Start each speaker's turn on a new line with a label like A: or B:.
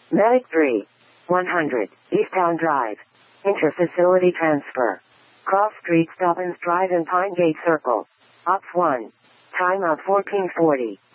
A: Medic 3. 100, Easttown Drive. Inter-facility transfer. Cross Street Stoppins Drive and Pine Gate Circle. Ops 1. Timeout 1440.